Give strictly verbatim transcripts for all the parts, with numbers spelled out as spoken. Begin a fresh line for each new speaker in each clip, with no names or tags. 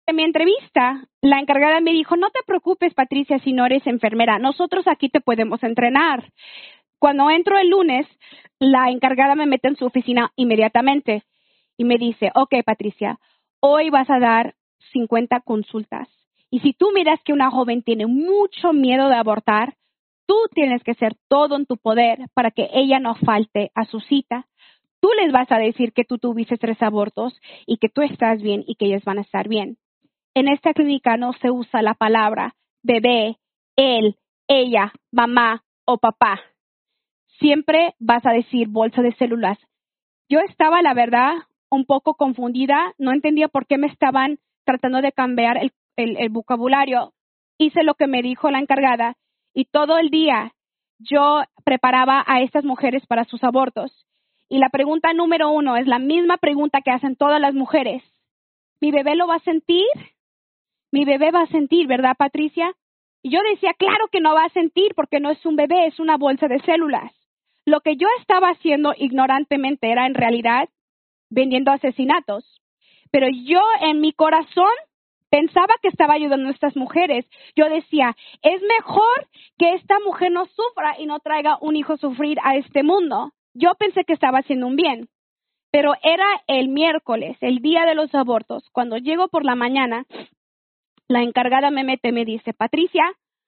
En mi entrevista, la encargada me dijo, no te preocupes, Patricia, si no eres enfermera, nosotros aquí te podemos entrenar. Cuando entro el lunes, la encargada me mete en su oficina inmediatamente y me dice, ok, Patricia, hoy vas a dar cincuenta consultas. Y si tú miras que una joven tiene mucho miedo de abortar, tú tienes que hacer todo en tu poder para que ella no falte a su cita. Tú les vas a decir que tú tuviste tres abortos y que tú estás bien y que ellas van a estar bien. En esta clínica no se usa la palabra bebé, él, ella, mamá o papá. Siempre vas a decir bolsa de células. Yo estaba, la verdad, un poco confundida. No entendía por qué me estaban tratando de cambiar el, el, el vocabulario. Hice lo que me dijo la encargada y todo el día yo preparaba a estas mujeres para sus abortos. Y la pregunta número uno es la misma pregunta que hacen todas las mujeres. ¿Mi bebé lo va a sentir? Mi bebé va a sentir, ¿verdad, Patricia? Y yo decía, claro que no va a sentir porque no es un bebé, es una bolsa de células. Lo que yo estaba haciendo ignorantemente era en realidad vendiendo asesinatos. Pero yo en mi corazón pensaba que estaba ayudando a estas mujeres. Yo decía, es mejor que esta mujer no sufra y no traiga un hijo a sufrir a este mundo. Yo pensé que estaba haciendo un bien. Pero era el miércoles, el día de los abortos. Cuando llego por la mañana, la encargada me mete y me dice, Patricia,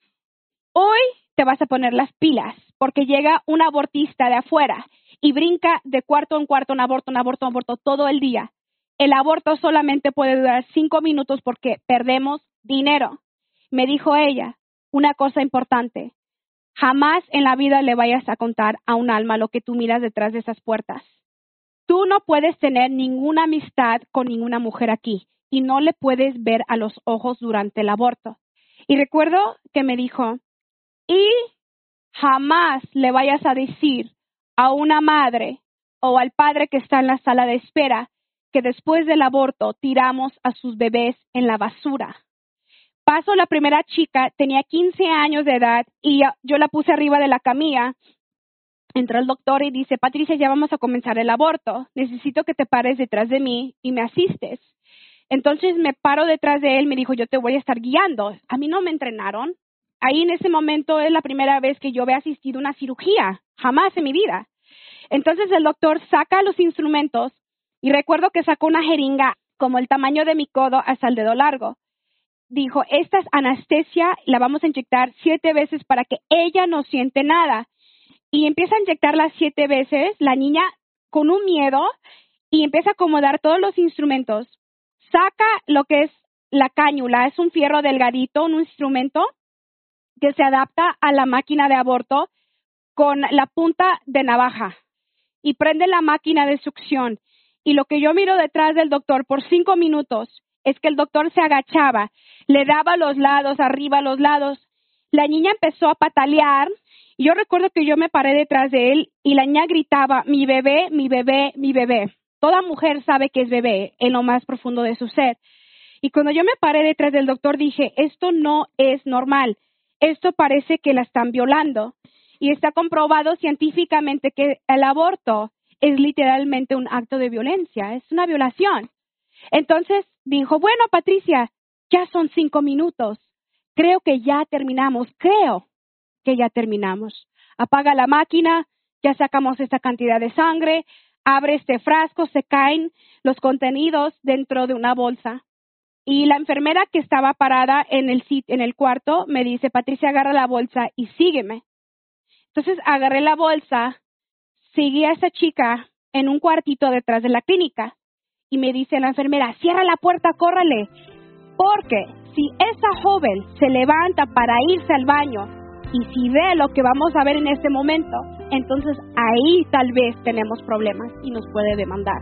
hoy te vas a poner las pilas porque llega un abortista de afuera y brinca de cuarto en cuarto, un aborto, un aborto, un aborto, todo el día. El aborto solamente puede durar cinco minutos porque perdemos dinero. Me dijo ella, una cosa importante, jamás en la vida le vayas a contar a un alma lo que tú miras detrás de esas puertas. Tú no puedes tener ninguna amistad con ninguna mujer aquí y no le puedes ver a los ojos durante el aborto. Y recuerdo que me dijo, y jamás le vayas a decir a una madre o al padre que está en la sala de espera que después del aborto tiramos a sus bebés en la basura. Paso la primera chica, tenía quince años de edad y yo la puse arriba de la camilla. Entró el doctor y dice, Patricia, ya vamos a comenzar el aborto. Necesito que te pares detrás de mí y me asistes. Entonces me paro detrás de él, me dijo, yo te voy a estar guiando. A mí no me entrenaron. Ahí en ese momento es la primera vez que yo he asistido a una cirugía, jamás en mi vida. Entonces el doctor saca los instrumentos y recuerdo que sacó una jeringa como el tamaño de mi codo hasta el dedo largo. Dijo, esta es anestesia, la vamos a inyectar siete veces para que ella no siente nada. Y empieza a inyectarla siete veces, la niña con un miedo, y empieza a acomodar todos los instrumentos. Saca lo que es la cáñula, es un fierro delgadito, un instrumento que se adapta a la máquina de aborto con la punta de navaja. Y prende la máquina de succión. Y lo que yo miro detrás del doctor por cinco minutos es que el doctor se agachaba, le daba los lados, arriba los lados. La niña empezó a patalear. Y yo recuerdo que yo me paré detrás de él y la niña gritaba, mi bebé, mi bebé, mi bebé. Toda mujer sabe que es bebé en lo más profundo de su ser. Y cuando yo me paré detrás del doctor dije, esto no es normal. Esto parece que la están violando. Y está comprobado científicamente que el aborto es literalmente un acto de violencia, es una violación. Entonces dijo, bueno, Patricia, ya son cinco minutos. Creo que ya terminamos, creo. que ya terminamos. Apaga la máquina, ya sacamos esta cantidad de sangre, abre este frasco, se caen los contenidos dentro de una bolsa. Y la enfermera que estaba parada en el, en el cuarto me dice, Patricia, agarra la bolsa y sígueme. Entonces agarré la bolsa, seguí a esa chica en un cuartito detrás de la clínica y me dice la enfermera, cierra la puerta, córrele, porque si esa joven se levanta para irse al baño y si ve lo que vamos a ver en este momento, entonces ahí tal vez tenemos problemas y nos puede demandar.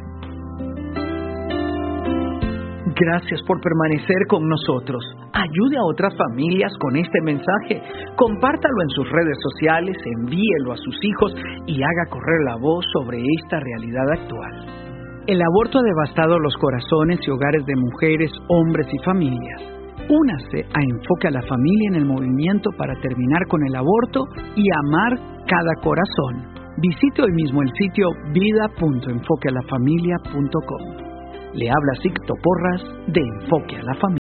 Gracias por permanecer con nosotros. Ayude a otras familias con este mensaje. Compártalo en sus redes sociales, envíelo a sus hijos y haga correr la voz sobre esta realidad actual. El aborto ha devastado los corazones y hogares de mujeres, hombres y familias. Únase a Enfoque a la Familia en el movimiento para terminar con el aborto y amar cada corazón. Visite hoy mismo el sitio vida punto enfoque a la familia punto com. Le habla Sixto Porras de Enfoque a la Familia.